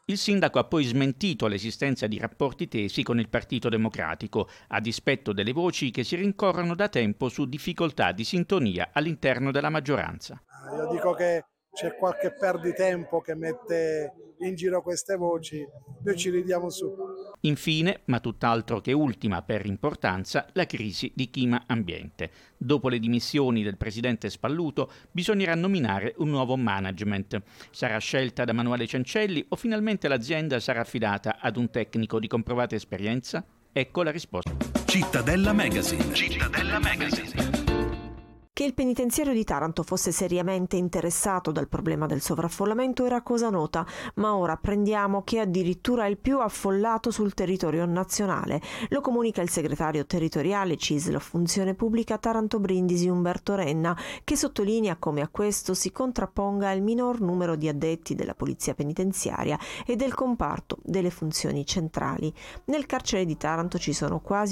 Il sindaco ha poi smentito l'esistenza di rapporti tesi con il Partito Democratico, a dispetto delle voci che si rincorrono da tempo su difficoltà di sintonia all'interno della maggioranza. Io dico che c'è qualche perditempo che mette in giro queste voci, noi ci ridiamo su. Infine, ma tutt'altro che ultima per importanza, la crisi di Clima Ambiente. Dopo le dimissioni del presidente Spalluto bisognerà nominare un nuovo management. Sarà scelta da Emanuele Cencelli o finalmente l'azienda sarà affidata ad un tecnico di comprovata esperienza? Ecco la risposta. Cittadella Magazine. Cittadella Magazine. Che il penitenziario di Taranto fosse seriamente interessato dal problema del sovraffollamento era cosa nota, ma ora apprendiamo che addirittura è il più affollato sul territorio nazionale. Lo comunica il segretario territoriale CISL Funzione Pubblica Taranto Brindisi Umberto Renna, che sottolinea come a questo si contrapponga il minor numero di addetti della polizia penitenziaria e del comparto delle funzioni centrali. Nel carcere di Taranto ci sono quasi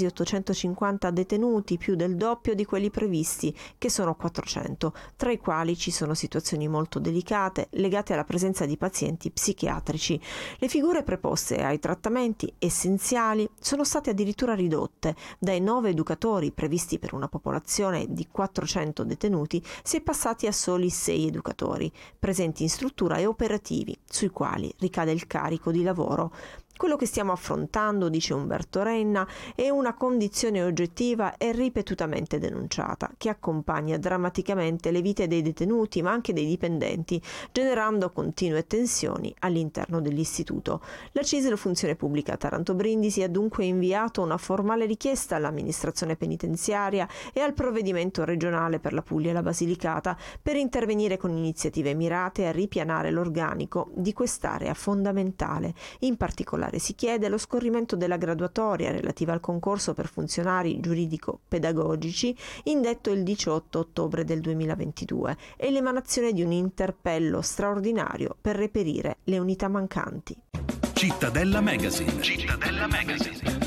850 detenuti, più del doppio di quelli previsti, che sono 400, tra i quali ci sono situazioni molto delicate legate alla presenza di pazienti psichiatrici. Le figure preposte ai trattamenti essenziali sono state addirittura ridotte. Dai 9 educatori previsti per una popolazione di 400 detenuti si è passati a soli 6 educatori, presenti in struttura e operativi, sui quali ricade il carico di lavoro. Quello che stiamo affrontando, dice Umberto Renna, è una condizione oggettiva e ripetutamente denunciata, che accompagna drammaticamente le vite dei detenuti ma anche dei dipendenti, generando continue tensioni all'interno dell'istituto. La CISL Funzione Pubblica Taranto Brindisi ha dunque inviato una formale richiesta all'amministrazione penitenziaria e al provvedimento regionale per la Puglia e la Basilicata per intervenire con iniziative mirate a ripianare l'organico di quest'area fondamentale. In particolare si chiede lo scorrimento della graduatoria relativa al concorso per funzionari giuridico-pedagogici indetto il 18 ottobre del 2022 e l'emanazione di un interpello straordinario per reperire le unità mancanti. Cittadella Magazine. Cittadella Magazine.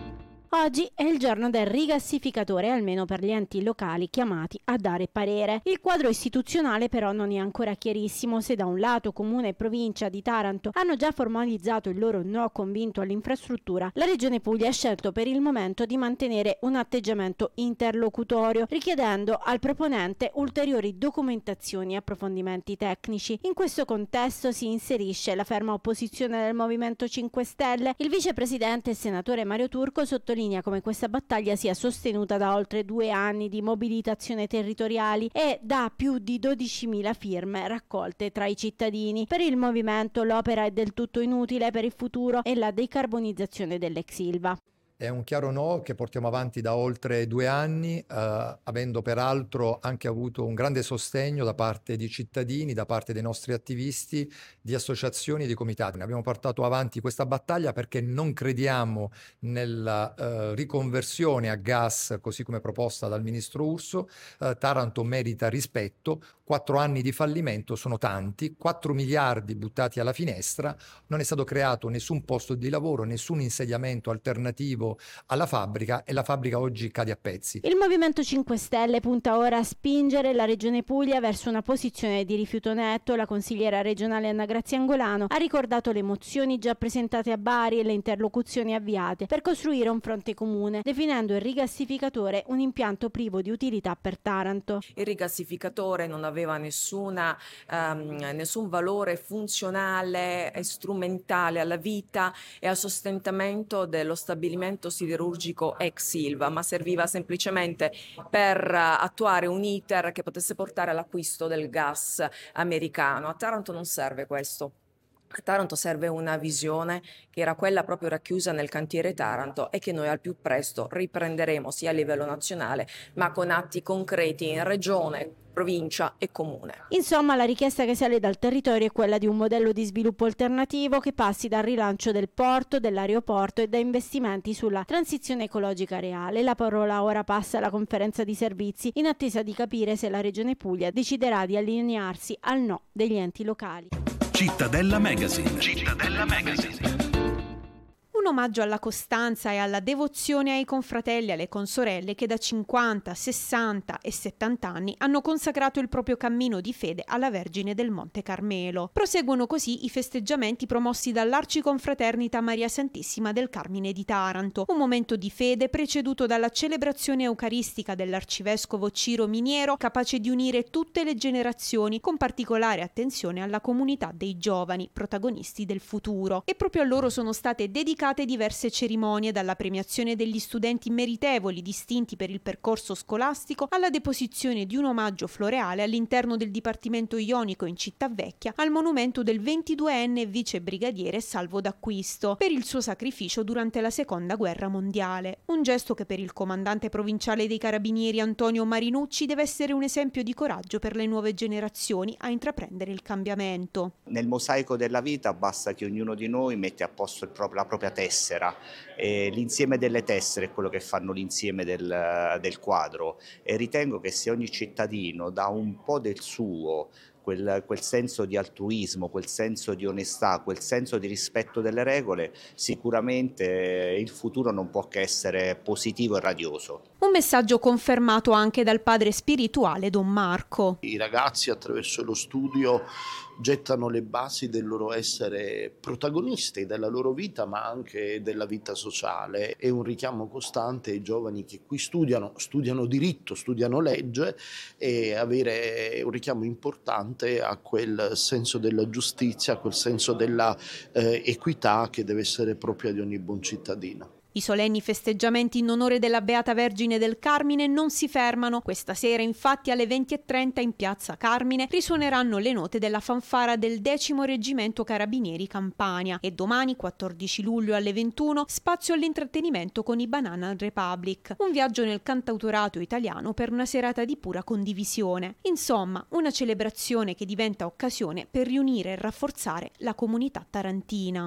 Oggi è il giorno del rigassificatore, almeno per gli enti locali chiamati a dare parere. Il quadro istituzionale però non è ancora chiarissimo. Se da un lato Comune e Provincia di Taranto hanno già formalizzato il loro no convinto all'infrastruttura, la Regione Puglia ha scelto per il momento di mantenere un atteggiamento interlocutorio, richiedendo al proponente ulteriori documentazioni e approfondimenti tecnici. In questo contesto si inserisce la ferma opposizione del Movimento 5 Stelle. Il vicepresidente e senatore Mario Turco sottolinea come questa battaglia sia sostenuta da oltre 2 anni di mobilitazione territoriali e da più di 12.000 firme raccolte tra i cittadini. Per il movimento l'opera è del tutto inutile per il futuro e la decarbonizzazione dell'ex Ilva. È un chiaro no che portiamo avanti da oltre 2 anni, avendo peraltro anche avuto un grande sostegno da parte di cittadini, da parte dei nostri attivisti, di associazioni e di comitati. Abbiamo portato avanti questa battaglia perché non crediamo nella riconversione a gas così come proposta dal ministro Urso. Taranto merita rispetto. 4 anni di fallimento sono tanti, 4 miliardi buttati alla finestra, non è stato creato nessun posto di lavoro, nessun insediamento alternativo alla fabbrica e la fabbrica oggi cade a pezzi. Il Movimento 5 Stelle punta ora a spingere la Regione Puglia verso una posizione di rifiuto netto. La consigliera regionale Anna Grazia Angolano ha ricordato le mozioni già presentate a Bari e le interlocuzioni avviate per costruire un fronte comune, definendo il rigassificatore un impianto privo di utilità per Taranto. Il rigassificatore non aveva nessun valore funzionale e strumentale alla vita e al sostentamento dello stabilimento siderurgico ex Ilva, ma serviva semplicemente per attuare un iter che potesse portare all'acquisto del gas americano. A Taranto non serve questo. A Taranto serve una visione che era quella proprio racchiusa nel cantiere Taranto e che noi al più presto riprenderemo sia a livello nazionale ma con atti concreti in regione, provincia e comune. Insomma, la richiesta che sale dal territorio è quella di un modello di sviluppo alternativo che passi dal rilancio del porto, dell'aeroporto e da investimenti sulla transizione ecologica reale. La parola ora passa alla conferenza di servizi in attesa di capire se la Regione Puglia deciderà di allinearsi al no degli enti locali. Cittadella Magazine. Cittadella Magazine. Un omaggio alla costanza e alla devozione ai confratelli e alle consorelle che da 50, 60 e 70 anni hanno consacrato il proprio cammino di fede alla Vergine del Monte Carmelo. Proseguono così i festeggiamenti promossi dall'Arciconfraternita Maria Santissima del Carmine di Taranto, un momento di fede preceduto dalla celebrazione eucaristica dell'arcivescovo Ciro Miniero, capace di unire tutte le generazioni, con particolare attenzione alla comunità dei giovani, protagonisti del futuro. E proprio a loro sono state dedicate diverse cerimonie, dalla premiazione degli studenti meritevoli distinti per il percorso scolastico alla deposizione di un omaggio floreale all'interno del Dipartimento Ionico in Città Vecchia al monumento del 22enne vice brigadiere Salvo d'Acquisto per il suo sacrificio durante la Seconda Guerra Mondiale. Un gesto che per il comandante provinciale dei Carabinieri Antonio Marinucci deve essere un esempio di coraggio per le nuove generazioni a intraprendere il cambiamento. Nel mosaico della vita basta che ognuno di noi mette a posto la propria tessera. L'insieme delle tessere è quello che fanno l'insieme del quadro, e ritengo che se ogni cittadino dà un po' del suo, quel senso di altruismo, quel senso di onestà, quel senso di rispetto delle regole, sicuramente il futuro non può che essere positivo e radioso. Un messaggio confermato anche dal padre spirituale Don Marco. I ragazzi attraverso lo studio gettano le basi del loro essere protagonisti della loro vita, ma anche della vita sociale. È un richiamo costante ai giovani che qui studiano diritto, studiano legge, e avere un richiamo importante a quel senso della giustizia, a quel senso della equità che deve essere propria di ogni buon cittadino. I solenni festeggiamenti in onore della Beata Vergine del Carmine non si fermano. Questa sera, infatti, alle 20:30 in Piazza Carmine risuoneranno le note della fanfara del 10° Reggimento Carabinieri Campania, e domani, 14 luglio alle 21, spazio all'intrattenimento con i Banana Republic, un viaggio nel cantautorato italiano per una serata di pura condivisione. Insomma, una celebrazione che diventa occasione per riunire e rafforzare la comunità tarantina.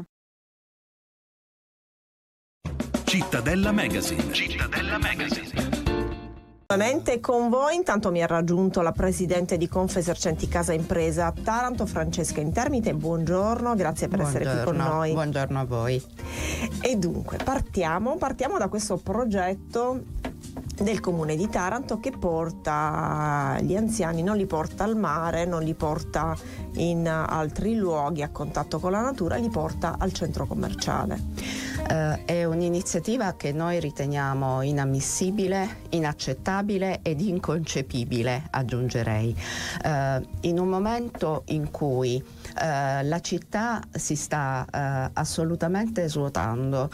Cittadella Magazine. Cittadella Magazine. Nuovamente con voi, intanto mi ha raggiunto la presidente di Confesercenti Casa Impresa Taranto, Francesca Intermite. Buongiorno, grazie per essere qui con noi. Buongiorno a voi. E dunque partiamo da questo progetto del Comune di Taranto che porta gli anziani, non li porta al mare, non li porta in altri luoghi a contatto con la natura, li porta al centro commerciale. È un'iniziativa che noi riteniamo inammissibile, inaccettabile ed inconcepibile, aggiungerei. In un momento in cui la città si sta assolutamente svuotando,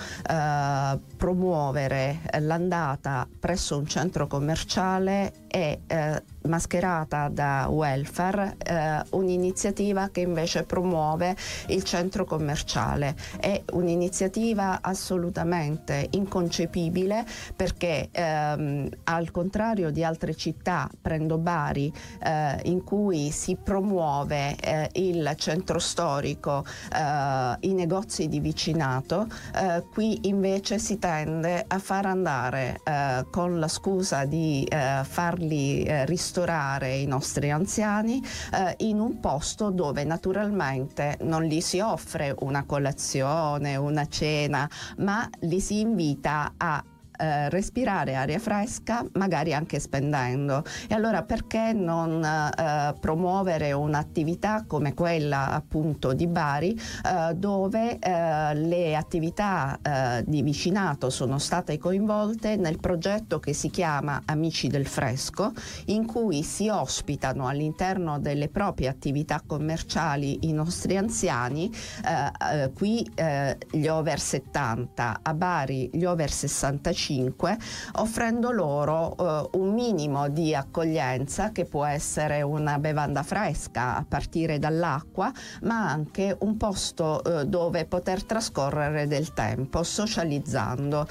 promuovere l'andata presso un centro commerciale è mascherata da welfare, un'iniziativa che invece promuove il centro commerciale. È un'iniziativa assolutamente inconcepibile, perché al contrario di altre città, prendo Bari, in cui si promuove il centro storico, i negozi di vicinato, qui invece si tende a far andare, con la scusa di farli ristorare i nostri anziani, in un posto dove naturalmente non gli si offre una colazione, una cena, ma li si invita a respirare aria fresca, magari anche spendendo. E allora perché non promuovere un'attività come quella appunto di Bari, dove le attività di vicinato sono state coinvolte nel progetto che si chiama Amici del Fresco, in cui si ospitano all'interno delle proprie attività commerciali i nostri anziani, qui gli over 70, a Bari gli over 65, offrendo loro un minimo di accoglienza, che può essere una bevanda fresca a partire dall'acqua, ma anche un posto dove poter trascorrere del tempo socializzando.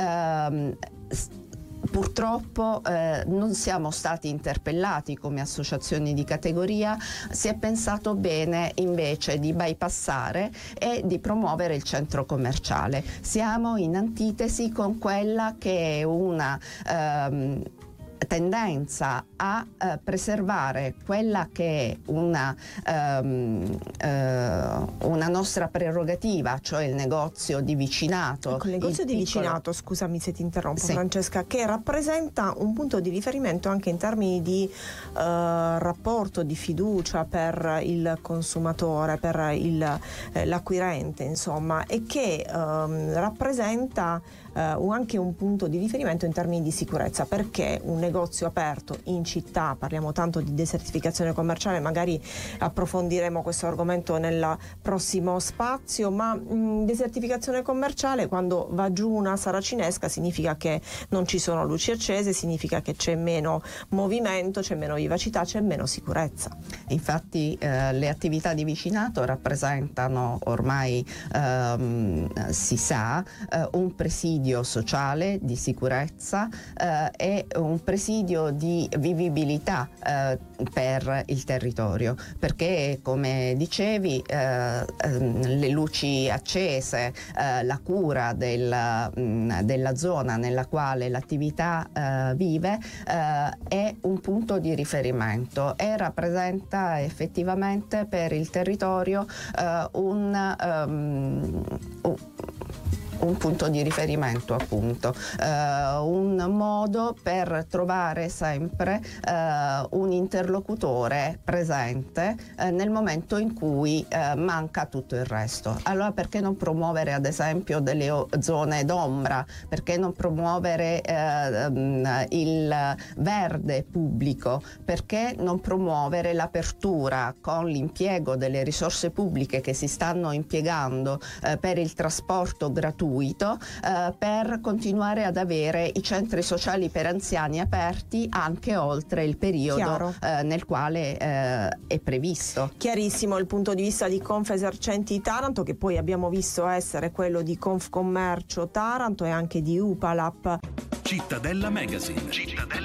Purtroppo non siamo stati interpellati come associazioni di categoria, si è pensato bene invece di bypassare e di promuovere il centro commerciale. Siamo in antitesi con quella che è una tendenza a preservare quella che è una nostra prerogativa, cioè il negozio di vicinato. Ecco, il negozio di vicinato, scusami se ti interrompo, sì, Francesca, che rappresenta un punto di riferimento anche in termini di rapporto di fiducia per il consumatore, per l'acquirente, insomma, e che rappresenta anche un punto di riferimento in termini di sicurezza, perché un negozio aperto in città, parliamo tanto di desertificazione commerciale, magari approfondiremo questo argomento nel prossimo spazio, ma desertificazione commerciale, quando va giù una saracinesca, significa che non ci sono luci accese, significa che c'è meno movimento, c'è meno vivacità, c'è meno sicurezza. Infatti le attività di vicinato rappresentano, ormai si sa, un presidio sociale di sicurezza e un presidio di vivibilità per il territorio, perché, come dicevi, le luci accese, la cura della zona nella quale l'attività vive è un punto di riferimento e rappresenta effettivamente per il territorio un punto di riferimento, appunto, un modo per trovare sempre un interlocutore presente nel momento in cui manca tutto il resto. Allora perché non promuovere ad esempio delle zone d'ombra? Perché non promuovere il verde pubblico? Perché non promuovere l'apertura con l'impiego delle risorse pubbliche che si stanno impiegando per il trasporto gratuito, per continuare ad avere i centri sociali per anziani aperti anche oltre il periodo nel quale è previsto. Chiarissimo il punto di vista di Confesercenti Taranto, che poi abbiamo visto essere quello di Confcommercio Taranto e anche di Upalap. Cittadella Magazine.